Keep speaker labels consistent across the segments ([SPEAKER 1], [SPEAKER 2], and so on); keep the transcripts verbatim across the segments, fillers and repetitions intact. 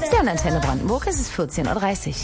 [SPEAKER 1] Sie haben Antenne Brandenburg, es ist vierzehn Uhr dreißig.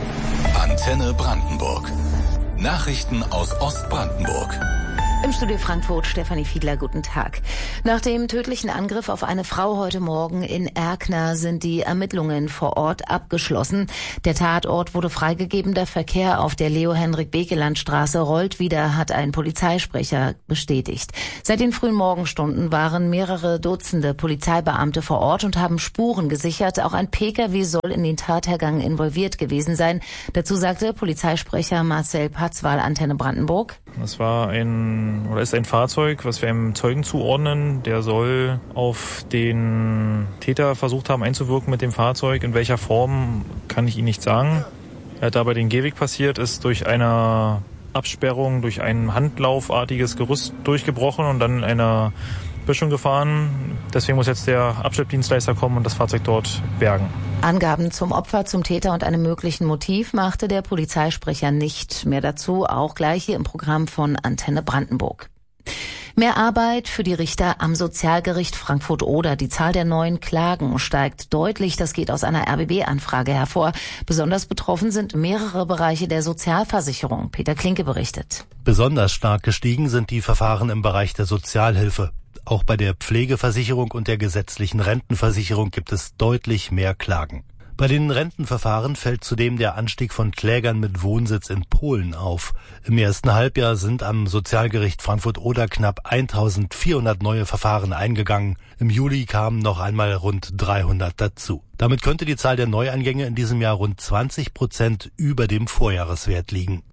[SPEAKER 2] Antenne Brandenburg. Nachrichten aus Ostbrandenburg.
[SPEAKER 1] Im Studio Frankfurt, Stefanie Fiedler, guten Tag. Nach dem tödlichen Angriff auf eine Frau heute Morgen in Erkner sind die Ermittlungen vor Ort abgeschlossen. Der Tatort wurde freigegeben. Der Verkehr auf der Leo-Henrik-Bekeland-Straße rollt wieder, hat ein Polizeisprecher bestätigt. Seit den frühen Morgenstunden waren mehrere Dutzende Polizeibeamte vor Ort und haben Spuren gesichert. Auch ein Pkw soll in den Tathergang involviert gewesen sein. Dazu sagte Polizeisprecher Marcel Patzwal, Antenne Brandenburg.
[SPEAKER 3] Es war ein oder ist ein Fahrzeug, was wir einem Zeugen zuordnen. Der soll auf den Täter versucht haben einzuwirken mit dem Fahrzeug. In welcher Form, kann ich Ihnen nicht sagen. Er hat dabei den Gehweg passiert, ist durch eine Absperrung, durch ein handlaufartiges Gerüst durchgebrochen und dann in einer Böschung gefahren. Deswegen muss jetzt der Abschleppdienstleister kommen und das Fahrzeug dort bergen.
[SPEAKER 1] Angaben zum Opfer, zum Täter und einem möglichen Motiv machte der Polizeisprecher nicht. Mehr dazu auch gleich hier im Programm von Antenne Brandenburg. Mehr Arbeit für die Richter am Sozialgericht Frankfurt-Oder. Die Zahl der neuen Klagen steigt deutlich. Das geht aus einer R B B-Anfrage hervor. Besonders betroffen sind mehrere Bereiche der Sozialversicherung. Peter Klinke berichtet.
[SPEAKER 4] Besonders stark gestiegen sind die Verfahren im Bereich der Sozialhilfe. Auch bei der Pflegeversicherung und der gesetzlichen Rentenversicherung gibt es deutlich mehr Klagen. Bei den Rentenverfahren fällt zudem der Anstieg von Klägern mit Wohnsitz in Polen auf. Im ersten Halbjahr sind am Sozialgericht Frankfurt-Oder knapp eintausendvierhundert neue Verfahren eingegangen. Im Juli kamen noch einmal rund dreihundert dazu. Damit könnte die Zahl der Neueingänge in diesem Jahr rund zwanzig Prozent über dem Vorjahreswert liegen.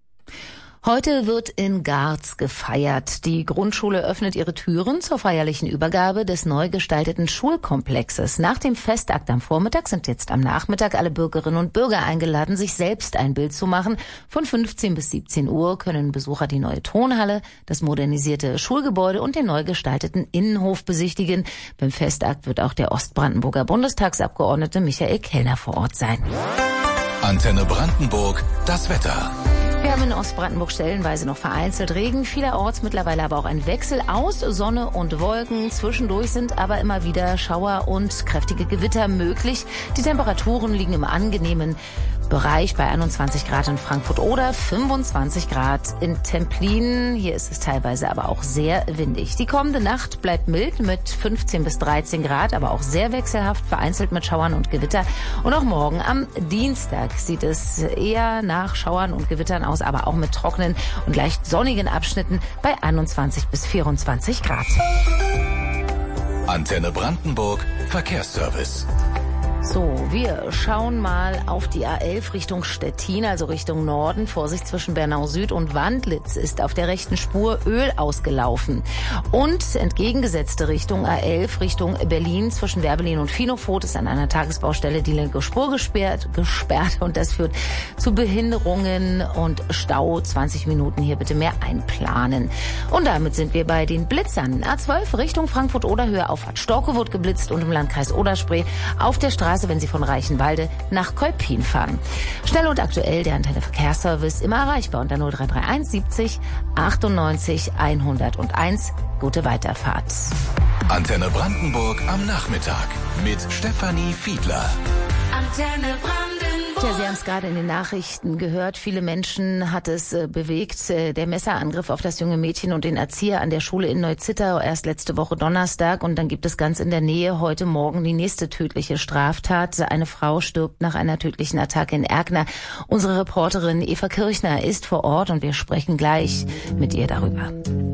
[SPEAKER 1] Heute wird in Garz gefeiert. Die Grundschule öffnet ihre Türen zur feierlichen Übergabe des neu gestalteten Schulkomplexes. Nach dem Festakt am Vormittag sind jetzt am Nachmittag alle Bürgerinnen und Bürger eingeladen, sich selbst ein Bild zu machen. Von fünfzehn bis siebzehn Uhr können Besucher die neue Tonhalle, das modernisierte Schulgebäude und den neu gestalteten Innenhof besichtigen. Beim Festakt wird auch der Ostbrandenburger Bundestagsabgeordnete Michael Kellner vor Ort sein.
[SPEAKER 2] Antenne Brandenburg, das Wetter.
[SPEAKER 1] Wir haben in Ostbrandenburg stellenweise noch vereinzelt Regen, vielerorts mittlerweile aber auch ein Wechsel aus Sonne und Wolken. Zwischendurch sind aber immer wieder Schauer und kräftige Gewitter möglich. Die Temperaturen liegen im angenehmen Bereich bei einundzwanzig Grad in Frankfurt oder fünfundzwanzig Grad in Templin. Hier ist es teilweise aber auch sehr windig. Die kommende Nacht bleibt mild mit fünfzehn bis dreizehn Grad, aber auch sehr wechselhaft, vereinzelt mit Schauern und Gewitter. Und auch morgen am Dienstag sieht es eher nach Schauern und Gewittern aus, aber auch mit trockenen und leicht sonnigen Abschnitten bei einundzwanzig bis vierundzwanzig Grad.
[SPEAKER 2] Antenne Brandenburg, Verkehrsservice.
[SPEAKER 1] So, wir schauen mal auf die A elf Richtung Stettin, also Richtung Norden. Vorsicht, zwischen Bernau Süd und Wandlitz ist auf der rechten Spur Öl ausgelaufen. Und entgegengesetzte Richtung A elf Richtung Berlin, zwischen Werbelin und Finofot ist an einer Tagesbaustelle die linke Spur gesperrt, gesperrt und das führt zu Behinderungen und Stau. zwanzig Minuten hier bitte mehr einplanen. Und damit sind wir bei den Blitzern. A zwölf Richtung Frankfurt-Oder, Höhe Auffahrt Storkow wird geblitzt und im Landkreis Oder-Spree auf der Straße, wenn Sie von Reichenwalde nach Kolpin fahren. Schnell und aktuell der Antenne Verkehrsservice immer erreichbar unter null drei drei eins siebzig achtundneunzig hunderteins. Gute Weiterfahrt.
[SPEAKER 2] Antenne Brandenburg am Nachmittag mit Stefanie Fiedler.
[SPEAKER 1] Antenne Brandenburg. Ja, Sie haben es gerade in den Nachrichten gehört. Viele Menschen hat es äh, bewegt. Äh, der Messerangriff auf das junge Mädchen und den Erzieher an der Schule in Neuzittau erst letzte Woche Donnerstag. Und dann gibt es ganz in der Nähe heute Morgen die nächste tödliche Straftat. Eine Frau stirbt nach einer tödlichen Attacke in Erkner. Unsere Reporterin Eva Kirchner ist vor Ort und wir sprechen gleich mit ihr darüber.